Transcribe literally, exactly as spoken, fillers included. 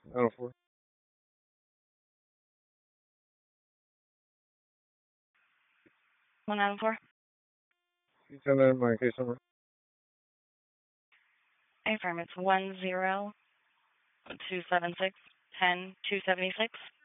nine oh four. one nine four. Can you send that in my case number? Affirm. It's one zero two seven six ten two seventy six.